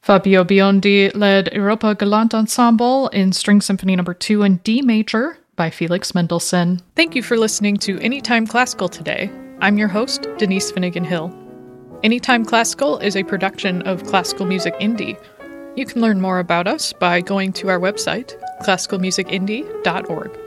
Fabio Biondi led Europa Galant Ensemble in String Symphony No. 2 in D major by Felix Mendelssohn. Thank you for listening to Anytime Classical today. I'm your host, Denise Finnegan Hill. Anytime Classical is a production of Classical Music Indie. You can learn more about us by going to our website, classicalmusicindie.org.